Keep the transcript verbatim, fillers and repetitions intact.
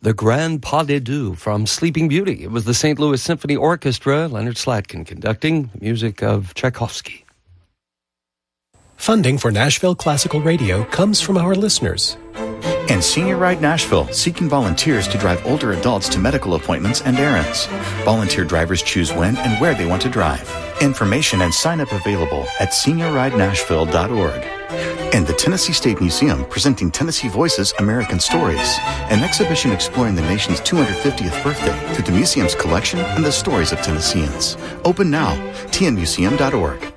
The Grand Pas de Deux from Sleeping Beauty. It was the Saint Louis Symphony Orchestra, Leonard Slatkin conducting, music of Tchaikovsky. Funding for Nashville Classical Radio comes from our listeners. And Senior Ride Nashville, seeking volunteers to drive older adults to medical appointments and errands. Volunteer drivers choose when and where they want to drive. Information and sign-up available at senior ride nashville dot org. And the Tennessee State Museum, presenting Tennessee Voices, American Stories, an exhibition exploring the nation's two hundred fiftieth birthday through the museum's collection and the stories of Tennesseans. Open now, t n museum dot org.